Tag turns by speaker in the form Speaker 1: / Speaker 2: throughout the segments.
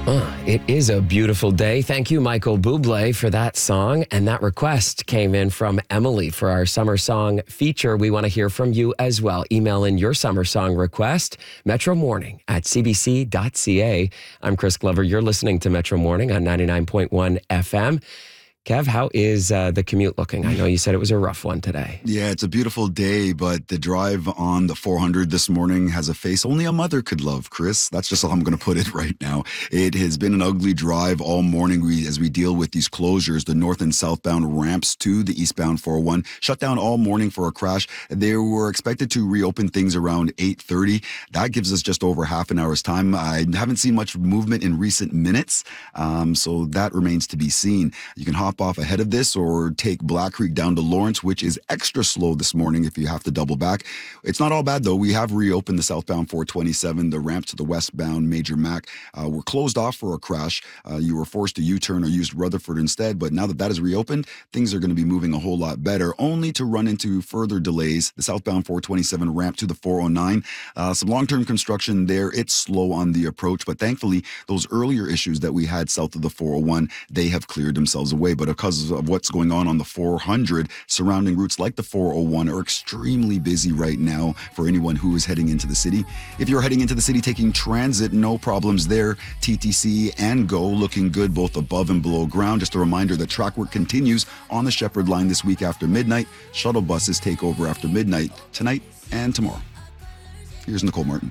Speaker 1: It is a beautiful day. Thank you, Michael Bublé, for that song. And that request came in from Emily for our summer song feature. We want to hear from you as well. Email in your summer song request, metromorning@cbc.ca. I'm Chris Glover. You're listening to Metro Morning on 99.1 FM. Kev, how is the commute looking? I know you said it was a rough one today.
Speaker 2: Yeah, it's a beautiful day, but the drive on the 400 this morning has a face only a mother could love, Chris. That's just how I'm going to put it right now. It has been an ugly drive all morning as we deal with these closures. The north and southbound ramps to the eastbound 401 shut down all morning for a crash. They were expected to reopen things around 8:30. That gives us just over half an hour's time. I haven't seen much movement in recent minutes, so that remains to be seen. You can hop off ahead of this or take Black Creek down to Lawrence, which is extra slow this morning if you have to double back. It's not all bad though. We have reopened the southbound 427. The ramp to the westbound Major Mac were closed off for a crash. You were forced to U-turn or used Rutherford instead, but now that that is reopened, things are going to be moving a whole lot better, only to run into further delays. The southbound 427 ramp to the 409, some long-term construction there. It's slow on the approach, but thankfully those earlier issues that we had south of the 401, they have cleared themselves away. But because of what's going on the 400, surrounding routes like the 401 are extremely busy right now for anyone who is heading into the city. If you're heading into the city taking transit, no problems there. TTC and GO looking good both above and below ground. Just a reminder that track work continues on the Shepherd line this week after midnight. Shuttle buses take over after midnight tonight and tomorrow. Here's Nicole Martin.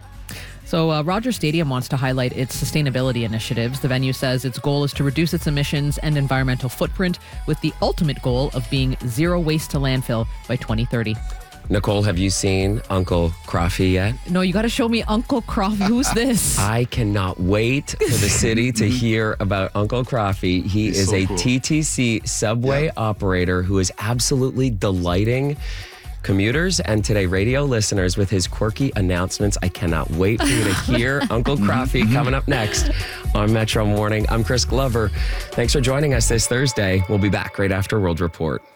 Speaker 3: So Rogers Stadium wants to highlight its sustainability initiatives. The venue says its goal is to reduce its emissions and environmental footprint with the ultimate goal of being zero waste to landfill by 2030.
Speaker 1: Nicole, have you seen Uncle Croffy yet?
Speaker 3: No, you got to show me Uncle Croffy. Who's this?
Speaker 1: I cannot wait for the city to hear about Uncle Croffy. He's is so a cool. TTC subway operator who is absolutely delighting commuters and Today Radio listeners with his quirky announcements. I cannot wait for you to hear Uncle Croffy coming up next on Metro Morning. I'm Chris Glover. Thanks for joining us this Thursday. We'll be back right after World Report.